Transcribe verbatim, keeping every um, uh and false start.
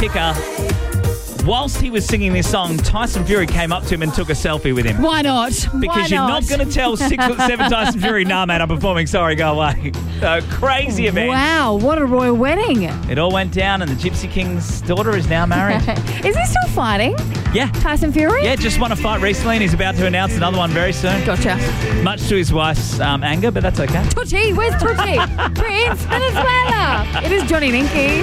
kicker. Whilst he was singing this song, Tyson Fury came up to him and took a selfie with him. Why not? Because Why you're not, not going to tell six foot seven Tyson Fury, nah, mate, I'm performing. Sorry, go away. So crazy event. Wow, what a royal wedding. It all went down, and the Gypsy King's daughter is now married. Is he still fighting? Yeah. Tyson Fury? Yeah, just won a fight recently, and he's about to announce another one very soon. Gotcha. Much to his wife's um, anger, but that's okay. Tucci, where's Tucci? Prince Venezuela. It is Johnny Ninky.